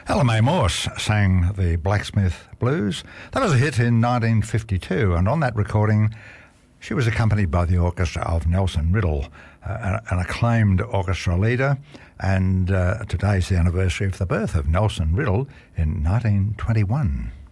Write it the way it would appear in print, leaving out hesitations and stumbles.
Ella Mae Morse sang the Blacksmith Blues. That was a hit in 1952, and on that recording, she was accompanied by the orchestra of Nelson Riddle, an acclaimed orchestra leader, and today's the anniversary of the birth of Nelson Riddle in 1921.